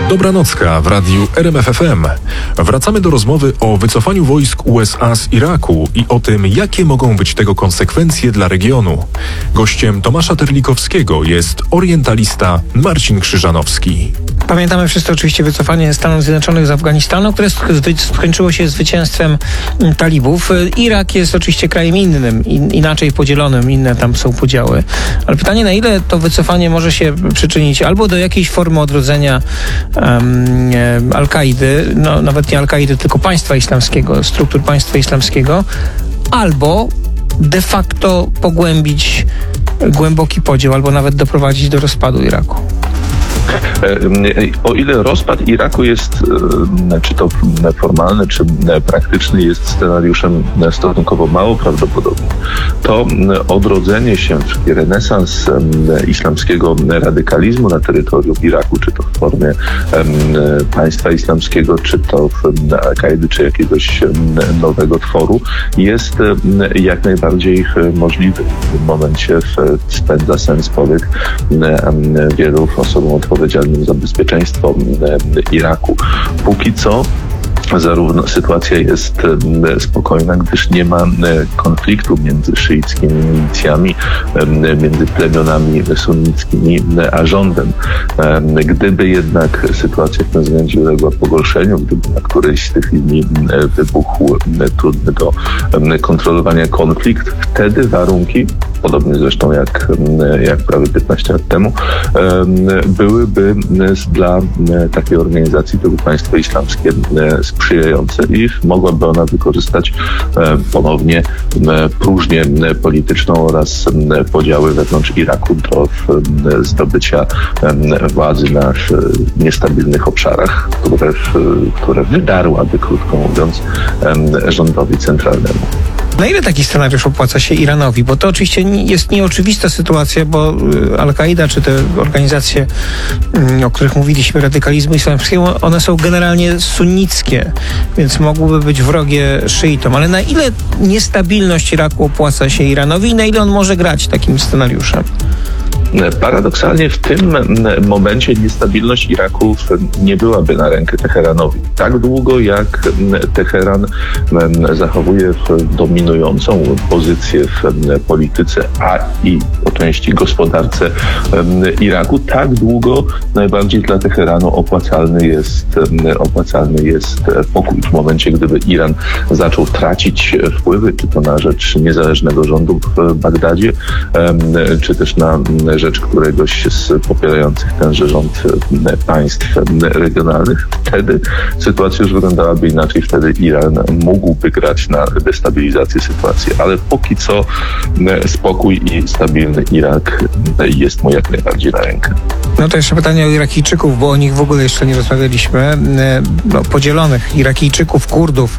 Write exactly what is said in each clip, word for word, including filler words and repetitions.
Dobranocka w radiu R M F F M. Wracamy do rozmowy o wycofaniu wojsk U S A z Iraku i o tym, jakie mogą być tego konsekwencje dla regionu. Gościem Tomasza Terlikowskiego jest orientalista Marcin Krzyżanowski. Pamiętamy wszyscy oczywiście wycofanie Stanów Zjednoczonych z Afganistanu, które skończyło się zwycięstwem talibów. Irak jest oczywiście krajem innym, in, inaczej podzielonym, inne tam są podziały. Ale pytanie, na ile to wycofanie może się przyczynić albo do jakiejś formy odrodzenia um, Al-Kaidy, no nawet nie Al-Kaidy, tylko państwa islamskiego, struktur państwa islamskiego, albo de facto pogłębić głęboki podział, albo nawet doprowadzić do rozpadu Iraku. O ile rozpad Iraku jest, czy to formalny, czy praktyczny, jest scenariuszem stosunkowo mało prawdopodobny, to odrodzenie się, czyli renesans islamskiego radykalizmu na terytorium Iraku, czy to w formie państwa islamskiego, czy to Al-Kaidy, czy jakiegoś nowego tworu, jest jak najbardziej możliwy. W tym momencie spędza sens powiek wielu osobom odpowiedzialnym za bezpieczeństwo Iraku. Póki co zarówno sytuacja jest spokojna, gdyż nie ma konfliktu między szyickimi milicjami, między plemionami sunnickimi a rządem. Gdyby jednak sytuacja w tym względzie uległa pogorszeniu, gdyby na którejś z tych linii wybuchł trudny do kontrolowania konflikt, wtedy warunki, podobnie zresztą jak, jak prawie piętnaście lat temu, byłyby dla takiej organizacji, tego państwa islamskie sprzyjające i mogłaby ona wykorzystać ponownie próżnię polityczną oraz podziały wewnątrz Iraku do zdobycia władzy na niestabilnych obszarach, które, które wydarłaby, krótko mówiąc, rządowi centralnemu. Na ile taki scenariusz opłaca się Iranowi? Bo to oczywiście jest nieoczywista sytuacja, bo Al-Kaida czy te organizacje, o których mówiliśmy, radykalizmu islamskiego, one są generalnie sunnickie, więc mogłyby być wrogie szyitom. Ale na ile niestabilność Iraku opłaca się Iranowi i na ile on może grać takim scenariuszem? Paradoksalnie w tym momencie niestabilność Iraku nie byłaby na rękę Teheranowi. Tak długo jak Teheran zachowuje dominującą pozycję w polityce, a i po części gospodarce Iraku, tak długo najbardziej dla Teheranu opłacalny jest, opłacalny jest pokój. W momencie, gdyby Iran zaczął tracić wpływy, czy to na rzecz niezależnego rządu w Bagdadzie, czy też na rzecz któregoś z popierających tenże rząd państw regionalnych, wtedy sytuacja już wyglądałaby inaczej. Wtedy Iran mógłby grać na destabilizację sytuacji, ale póki co spokój i stabilny Irak jest mu jak najbardziej na rękę. No to jeszcze pytanie o Irakijczyków, bo o nich w ogóle jeszcze nie rozmawialiśmy. No, podzielonych Irakijczyków, Kurdów,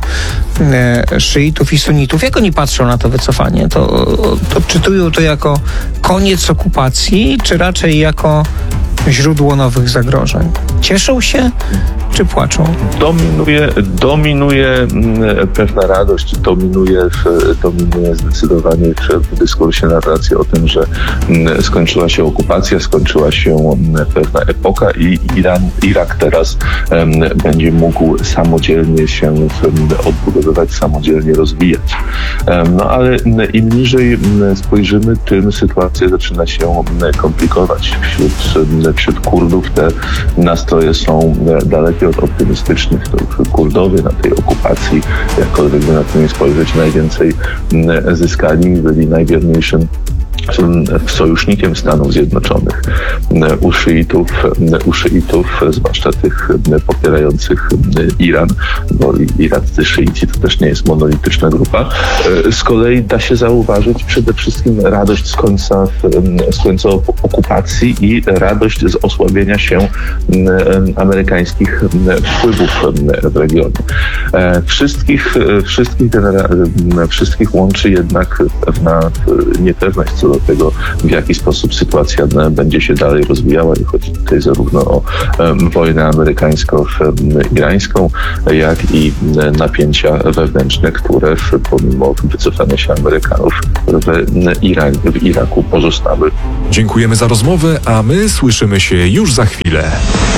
szyitów i sunnitów. Jak oni patrzą na to wycofanie? To, to czytują to jako koniec okupacji, czy raczej jako źródło nowych zagrożeń? Cieszą się, czy płaczą? Dominuje, dominuje pewna radość, dominuje, dominuje zdecydowanie w dyskursie narracja o tym, że skończyła się okupacja, skończyła się pewna epoka i Iran, Irak teraz będzie mógł samodzielnie się odbudowywać, samodzielnie rozwijać. No ale im niżej spojrzymy, tym sytuacja zaczyna się komplikować. Wśród, wśród Kurdów te nastroje są dalekie od optymistycznych. To Kurdowie na tej okupacji, jakkolwiek by na to nie spojrzeć, najwięcej zyskali, byli najwierniejszym sojusznikiem Stanów Zjednoczonych. U szyitów, u szyitów, zwłaszcza tych popierających Iran, bo iraccy szyici to też nie jest monolityczna grupa. Z kolei da się zauważyć przede wszystkim radość z końca, z końca okupacji i radość z osłabienia się amerykańskich wpływów w regionie. Wszystkich, wszystkich, genera- wszystkich łączy jednak pewna niepewność co do tego, w jaki sposób sytuacja będzie się dalej rozwijała i chodzi tutaj zarówno o um, wojnę amerykańsko-irańską, jak i napięcia wewnętrzne, które pomimo wycofania się Amerykanów w, Iran, w Iraku pozostały. Dziękujemy za rozmowę, a my słyszymy się już za chwilę.